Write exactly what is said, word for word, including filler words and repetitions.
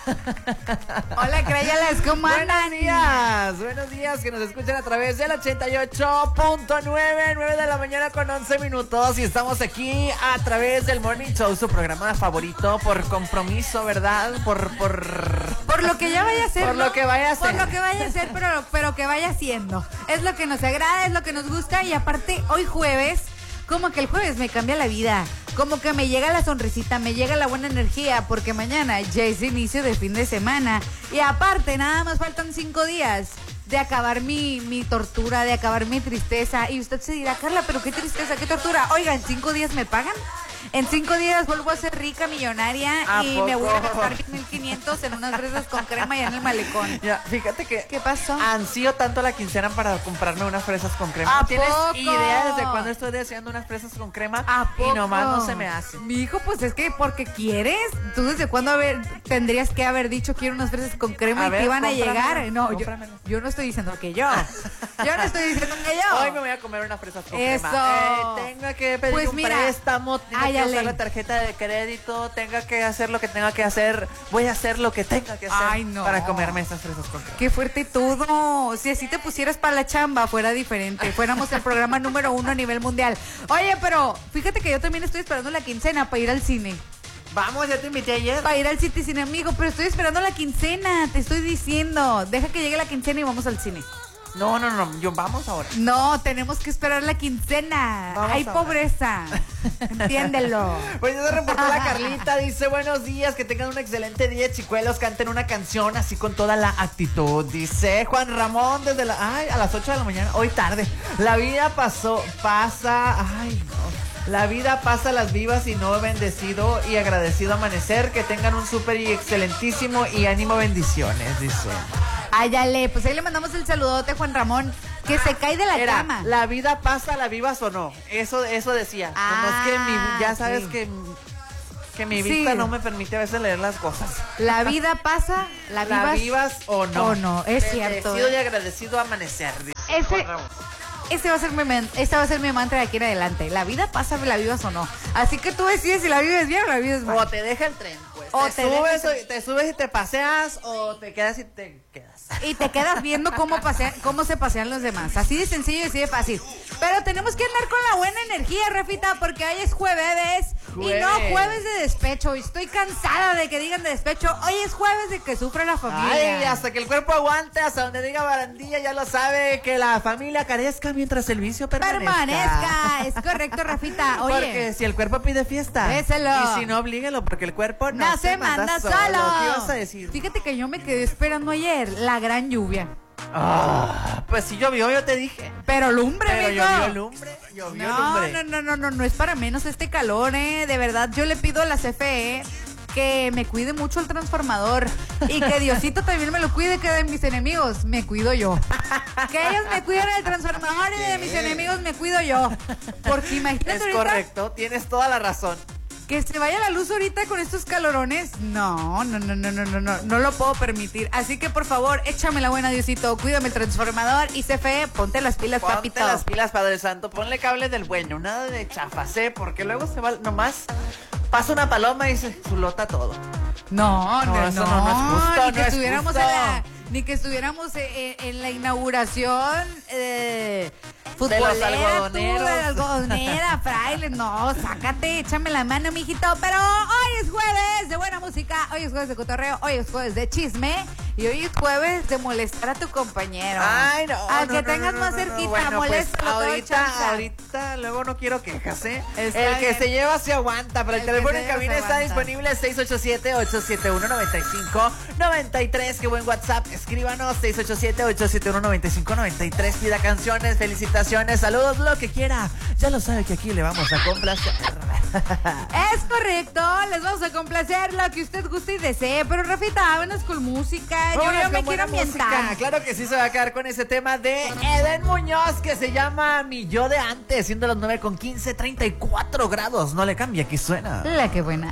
Hola, créyalas, ¿cómo andan? Buenos días, buenos días, que nos escuchan a través del ochenta y ocho punto nueve, nueve de la mañana con once minutos. Y estamos aquí a través del Morning Show, su programa favorito, por compromiso, ¿verdad? Por, por... Por lo que ya vaya a ser, Por ¿no? lo que vaya a ser. Por lo que vaya a ser, pero, pero que vaya siendo. Es lo que nos agrada, es lo que nos gusta. Y aparte, hoy jueves, como que el jueves me cambia la vida. Como que me llega la sonrisita, me llega la buena energía, porque mañana ya es inicio de fin de semana. Y aparte, nada más faltan cinco días de acabar mi, mi tortura, de acabar mi tristeza. Y usted se dirá, Carla, pero qué tristeza, qué tortura. Oiga, ¿en cinco días me pagan? En cinco días vuelvo a ser rica, millonaria, y poco? me voy a gastar mil quinientos en unas fresas con crema y en el malecón. Ya, fíjate que... ¿Qué pasó? Ansío tanto la quincena para comprarme unas fresas con crema. ¿A ¿Tienes poco? idea desde cuándo estoy deseando unas fresas con crema? ¿A poco? Y nomás no se me hace. Mi hijo, pues es que porque quieres. ¿Tú desde cuándo haber, tendrías que haber dicho quiero unas fresas con crema A y ver, que iban a cómpramela, llegar? No, yo, cómpramela. yo no estoy diciendo que yo. Yo no estoy diciendo que yo. Hoy me voy a comer unas fresas con Eso. crema. Eh, tengo que pedir Pues un mira, préstamo, tengo que áyale. usar la tarjeta de crédito, tenga que hacer lo que tenga que hacer. Voy a hacer lo que tenga que hacer. Ay, no. Para comerme esas fresas con crema. Qué fuerte todo. Si así te pusieras para la chamba, fuera diferente. Fuéramos el programa número uno a nivel mundial. Oye, pero fíjate que yo también estoy esperando la quincena para ir al cine. Vamos, ya te invité ayer. Para ir al City Cine, amigo, pero estoy esperando la quincena, te estoy diciendo. Deja que llegue la quincena y vamos al cine. No, no, no, yo vamos ahora. No, tenemos que esperar la quincena. Vamos Hay ahora. pobreza. Entiéndelo. Pues ya se reportó la Carlita, dice buenos días, que tengan un excelente día, chicuelos, canten una canción así con toda la actitud. Dice Juan Ramón desde la, ay, a las ocho de la mañana, hoy tarde. La vida pasó, pasa, ay no, la vida pasa las vivas y no bendecido y agradecido amanecer, que tengan un súper y excelentísimo y ánimo bendiciones, dice. Áyale, pues ahí le mandamos el saludote a Juan Ramón, que se cae de la Era, cama. la vida pasa, la vivas o no. Eso, eso decía. Ah, Nomás que mi, ya sabes sí. que, que mi Sí. vista no me permite a veces leer las cosas. La vida pasa, la vivas, La vivas o no. o no, es cierto. Bendecido y agradecido amanecer. dice Ese, Juan Ramón. ese va a ser mi man- esta va a ser mi mantra de aquí en adelante. La vida pasa, la vivas o no. Así que tú decides si la vives bien o la vives mal. O te deja el tren, pues. O te, te subes, deja el o- te subes y te paseas, o te quedas y te quedas. Y te quedas viendo cómo pasea, cómo se pasean los demás. Así de sencillo y así de fácil. Pero tenemos que andar con la buena energía, Rafita, porque hoy es jueves. Y no Jueves. jueves de despecho. Y estoy cansada de que digan de despecho. Hoy es jueves de que sufre la familia. Ay, hasta que el cuerpo aguante, hasta donde diga barandilla, ya lo sabe, que la familia carezca mientras el vicio permanezca. Permanezca. Es correcto, Rafita. Oye. Porque si el cuerpo pide fiesta. Déselo. Y si no, oblíguelo, porque el cuerpo no, No se manda solo. ¿Qué ibas a decir? Fíjate que yo me quedé esperando ayer la gran lluvia. Ah, pues si llovió, yo te dije. Pero lumbre, Pero mijo. llovió lumbre, llovió No, lumbre. no, no, no, no, no es para menos este calor, eh. De verdad, yo le pido a la C F E que me cuide mucho el transformador y que Diosito también me lo cuide, que de mis enemigos me cuido yo. Que ellos me cuiden el transformador y de mis enemigos me cuido yo. Porque imagínate Es ahorita correcto, tienes toda la razón. que se vaya la luz ahorita con estos calorones. No, no, no, no, no, no, no, no lo puedo permitir. Así que por favor, échame la buena, Diosito, cuídame el transformador y C F E, ponte las pilas, Ponte papito. las pilas, Padre Santo, ponle cable del bueno, nada de chafacé, porque luego se va, nomás pasa una paloma y se zulota todo. No, no, No, no, eso no, no es justo, ni no que es estuviéramos justo. en la, ni que estuviéramos en, en la inauguración eh, futbolera, los algodoneros. tú, de la algodonera, fraile, no, sácate, échame la mano, mijito, pero hoy es jueves de buena música, hoy es jueves de cotorreo, hoy es jueves de chisme y hoy es jueves de molestar a tu compañero. Ay, no. Al no, que no, tengas no, más no, no, cerquita, bueno, pues, moléstalo, todo ahorita, chanza. ahorita, luego no quiero quejas, ¿eh? Está el que bien. se lleva se aguanta, pero el, El que teléfono se en lleva cabina se está aguanta. disponible seis ocho siete, ocho siete uno, nueve cinco nueve tres. Qué buen WhatsApp, escríbanos seis ocho siete, ocho siete uno, nueve cinco nueve tres. Pida canciones, felicitaciones, saludos, lo que quiera. Ya lo sabe que aquí le vamos a complacer. Es correcto, les vamos a complacer lo que usted guste y desee, pero Rafita, vámonos con música, yo, Vámonos yo me con buena quiero ambientar. música. Claro que sí, se va a quedar con ese tema de Eden Muñoz, que se llama Mi Yo de Antes, siendo las nueve con quince, treinta y cuatro grados. No le cambia, aquí suena. La que buena.